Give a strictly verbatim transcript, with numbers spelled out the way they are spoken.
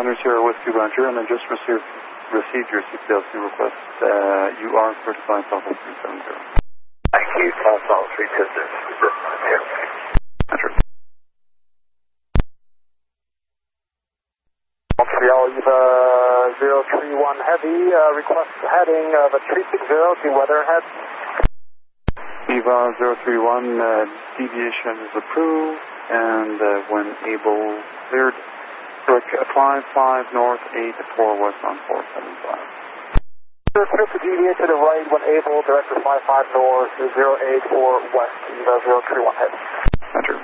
Thunder Sierra Whiskey Roger, and I just received, received your C P L C request. Uh, you are certified Alpha three seven zero. Thank you, Alpha three seven zero. Roger. Montreal Eva zero three one Heavy, uh, request heading of a three six zero to weatherhead. Eva zero three one, uh, deviation is approved, and uh, when able, cleared. Correct, five five north, eight four west on four seven five. Clear to deviate to the right when able, director five five north, zero eight four west, Eva zero three one Heavy. Roger.